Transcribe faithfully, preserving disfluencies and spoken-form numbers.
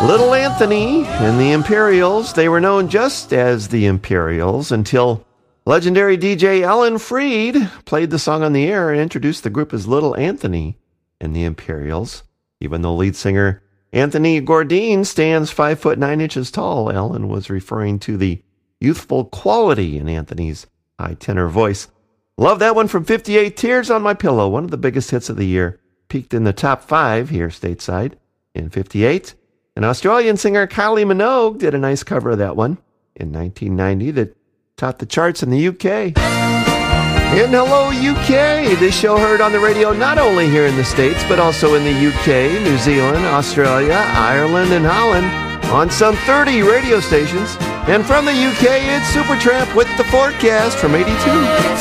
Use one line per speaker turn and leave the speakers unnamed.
Little Anthony and the Imperials. They were known just as the Imperials until legendary D J Alan Freed played the song on the air and introduced the group as Little Anthony and the Imperials. Even though lead singer Anthony Bourdain stands five foot nine inches tall, Alan was referring to the youthful quality in Anthony's high tenor voice. Love that one from fifty-eight, Tears on My Pillow, one of the biggest hits of the year. Peaked in the top five here stateside in fifty-eight. And Australian singer Kylie Minogue did a nice cover of that one in nineteen ninety that topped the charts in the U K. And hello, U K! This show heard on the radio not only here in the States, but also in the U K, New Zealand, Australia, Ireland, and Holland on some thirty radio stations. And from the U K, it's Supertramp with the forecast from eighty-two.